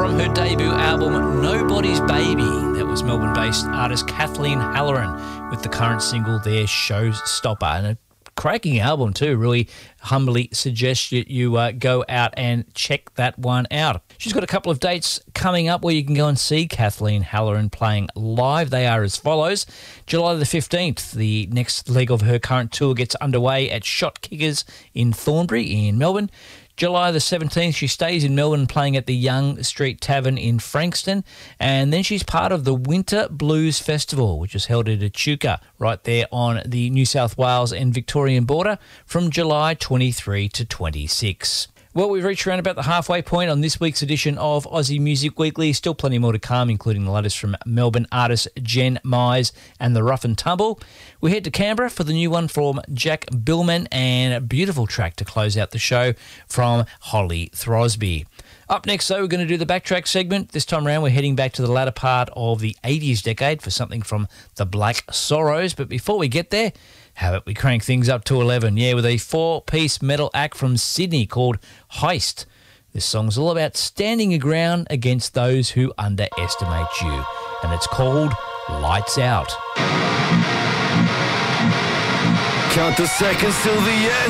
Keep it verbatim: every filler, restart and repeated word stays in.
from her debut album Nobody's Baby. That was Melbourne-based artist Kathleen Halloran with the current single there, Showstopper. And a cracking album too. Really humbly suggest you, you uh, go out and check that one out. She's got a couple of dates coming up where you can go and see Kathleen Halloran playing live. They are as follows. July the fifteenth, the next leg of her current tour gets underway at Shot Kickers in Thornbury in Melbourne. July the seventeenth, she stays in Melbourne playing at the Young Street Tavern in Frankston. And then she's part of the Winter Blues Festival, which is held at Echuca, right there on the New South Wales and Victorian border from July twenty-third to twenty-sixth. Well, we've reached around about the halfway point on this week's edition of Aussie Music Weekly. Still plenty more to come, including the latest from Melbourne artist Jen Mize and the Rough and Tumble. We head to Canberra for the new one from Jack Billman and a beautiful track to close out the show from Holly Throsby. Up next, though, we're going to do the Backtrack segment. This time around, we're heading back to the latter part of the eighties decade for something from the Black Sorrows. But before we get there, how about we crank things up to eleven? Yeah, with a four-piece metal act from Sydney called Heist. This song's all about standing your ground against those who underestimate you. And it's called Lights Out. Count the seconds till the end.